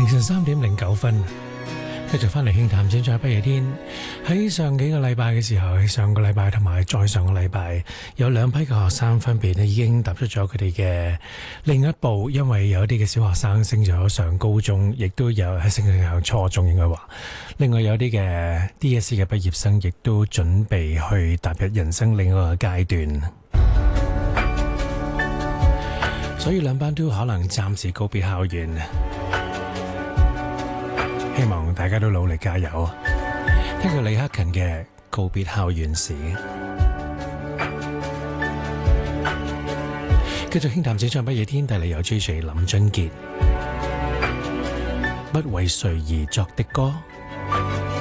凌晨3:09，繼續翻嚟輕談精彩不夜天。喺上幾個禮拜嘅時候，喺上個禮拜同埋再上個禮拜，有兩批嘅學生分別咧已經踏出咗佢哋嘅另一步，因為有啲嘅小學生升咗上高中，亦都有喺升上初中應該話。另外有啲嘅 DSE 嘅畢業生，亦都準備去踏入人生另一個階段。所以兩班都可能暫時告別校園。希望大家都努力加油。聽過李克勤嘅告別校園時，繼續輕談這場不夜天，帶嚟有 JJ 林俊傑不為誰而作的歌。